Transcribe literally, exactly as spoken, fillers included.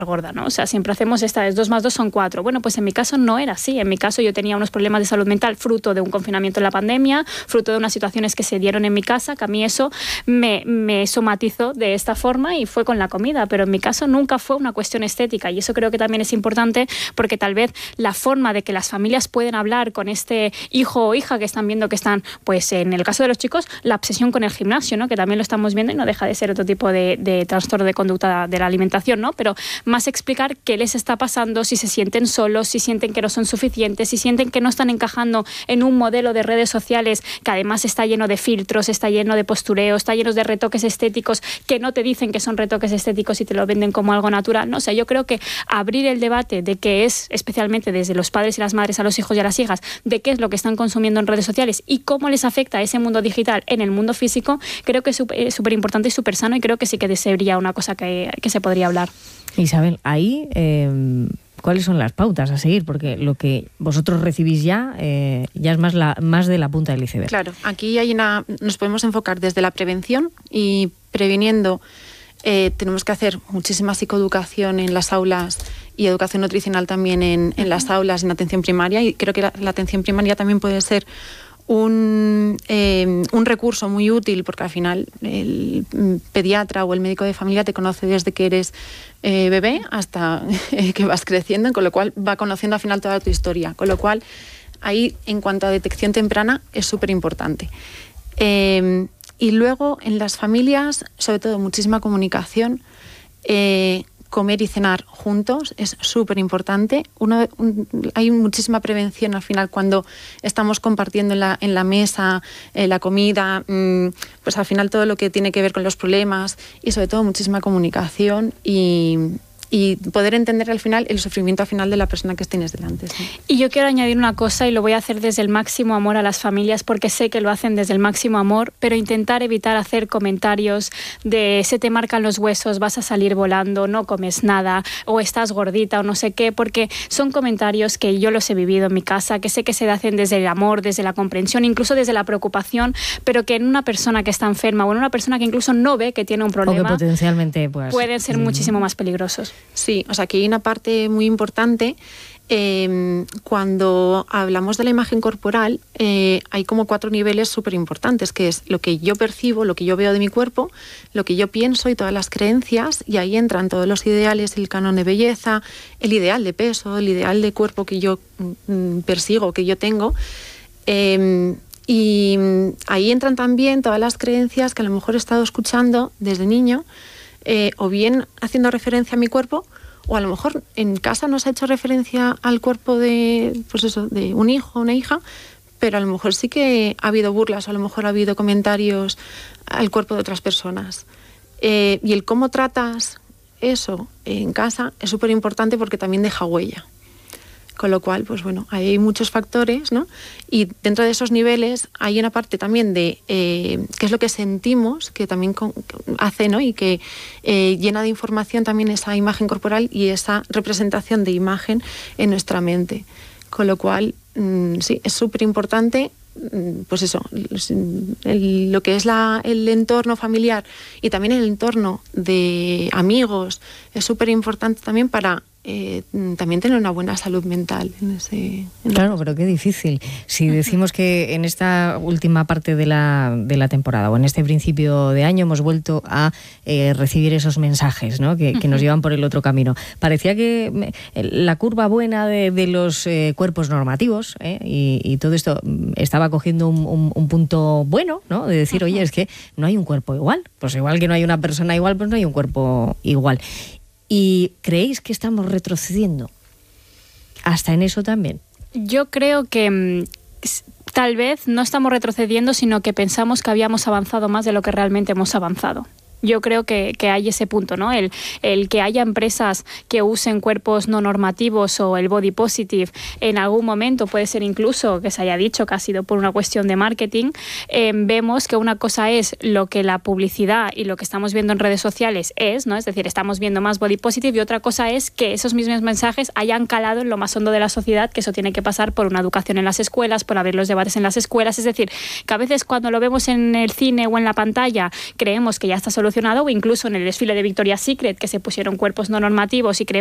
gorda, ¿no? O sea, siempre hacemos esta de dos más dos son cuatro. Bueno, pues en mi caso no era así. En mi caso yo tenía unos problemas de salud mental fruto de un confinamiento en la pandemia, fruto de unas situaciones que se dieron en mi casa, que a mí eso me, me somatizó de esta forma y fue con la comida, pero en mi caso nunca fue una cuestión estética y eso creo que también es importante porque tal vez la forma de que las familias pueden hablar con este hijo o hija que están viendo que están, pues en el caso de los chicos, la obsesión con el gimnasio, ¿no? Que también lo estamos viendo y no deja de ser otro tipo de, de trastorno de conducta de la alimentación, ¿no? Pero más explicar qué les está pasando, si se sienten solos, si sienten que no son suficientes, si sienten que no están encajando en un modelo de redes sociales que además está lleno de filtros, está lleno de postureo, está lleno de retoques estéticos que no te dicen que son retoques estéticos y te lo venden como algo natural. No sé, yo creo que abrir el debate de qué es, especialmente desde los padres y las madres a los hijos y a las hijas, de qué es lo que están consumiendo en redes sociales y cómo les afecta ese mundo digital en el mundo físico, creo que es súper importante y súper sano y creo que sí que sería una cosa que, que se podría hablar. Isabel, ahí, eh, ¿cuáles son las pautas a seguir? Porque lo que vosotros recibís ya, eh, ya es más, la, más de la punta del iceberg. Claro, aquí hay una, nos podemos enfocar desde la prevención y previniendo. Eh, tenemos que hacer muchísima psicoeducación en las aulas y educación nutricional también en, en las aulas, en atención primaria, y creo que la, la atención primaria también puede ser Un, eh, un recurso muy útil porque al final el pediatra o el médico de familia te conoce desde que eres eh, bebé hasta eh, que vas creciendo, con lo cual va conociendo al final toda tu historia, con lo cual ahí en cuanto a detección temprana es súper importante. Eh, y luego en las familias, sobre todo muchísima comunicación, eh, comer y cenar juntos es súper importante. Uno, un, hay muchísima prevención al final cuando estamos compartiendo en la, en la mesa eh, la comida, mmm, pues al final todo lo que tiene que ver con los problemas y sobre todo muchísima comunicación y, y poder entender al final el sufrimiento al final de la persona que tienes delante. ¿Sí? Y yo quiero añadir una cosa y lo voy a hacer desde el máximo amor a las familias porque sé que lo hacen desde el máximo amor, pero intentar evitar hacer comentarios de se te marcan los huesos, vas a salir volando, no comes nada o estás gordita o no sé qué, porque son comentarios que yo los he vivido en mi casa, que sé que se hacen desde el amor, desde la comprensión, incluso desde la preocupación, pero que en una persona que está enferma o en una persona que incluso no ve que tiene un problema, o que potencialmente pues, pueden ser sí. muchísimo más peligrosos. Sí, o sea que hay una parte muy importante. Eh, cuando hablamos de la imagen corporal, eh, hay como cuatro niveles súper importantes, que es lo que yo percibo, lo que yo veo de mi cuerpo, lo que yo pienso y todas las creencias, y ahí entran todos los ideales, el canon de belleza, el ideal de peso, el ideal de cuerpo que yo mm, persigo, que yo tengo. Eh, y ahí entran también todas las creencias que a lo mejor he estado escuchando desde niño, eh, o bien haciendo referencia a mi cuerpo, o a lo mejor en casa no se ha hecho referencia al cuerpo de, pues eso, de un hijo o una hija, pero a lo mejor sí que ha habido burlas o a lo mejor ha habido comentarios al cuerpo de otras personas. Eh, y el cómo tratas eso en casa es súper importante porque también deja huella. Con lo cual, pues bueno, hay muchos factores, ¿no? Y dentro de esos niveles hay una parte también de eh, qué es lo que sentimos, que también con, hace, ¿no? Y que eh, llena de información también esa imagen corporal y esa representación de imagen en nuestra mente. Con lo cual, mmm, sí, es súper importante, pues eso, el, lo que es la, el entorno familiar y también el entorno de amigos es súper importante también para Eh, también tener una buena salud mental en ese, en claro, pero qué difícil. Si decimos que en esta última parte de la, de la temporada o en este principio de año hemos vuelto a eh, recibir esos mensajes, ¿no? que, que nos llevan por el otro camino. Parecía que la curva buena de, de los eh, cuerpos normativos eh, y, y todo esto estaba cogiendo un, un, un punto bueno, ¿no? De decir, oye, es que no hay un cuerpo igual. Pues igual que no hay una persona igual, pues no hay un cuerpo igual. ¿Y creéis que estamos retrocediendo hasta en eso también? Yo creo que mmm, tal vez no estamos retrocediendo, sino que pensamos que habíamos avanzado más de lo que realmente hemos avanzado. Yo creo que, que hay ese punto, ¿no? El, el que haya empresas que usen cuerpos no normativos o el body positive en algún momento, puede ser incluso que se haya dicho que ha sido por una cuestión de marketing, eh, vemos que una cosa es lo que la publicidad y lo que estamos viendo en redes sociales es, ¿no? Es decir, estamos viendo más body positive y otra cosa es que esos mismos mensajes hayan calado en lo más hondo de la sociedad, que eso tiene que pasar por una educación en las escuelas, por abrir los debates en las escuelas. Es decir, que a veces cuando lo vemos en el cine o en la pantalla creemos que ya está solucionado evolucionado, o incluso en el desfile de Victoria's Secret, que se pusieron cuerpos no normativos y creemos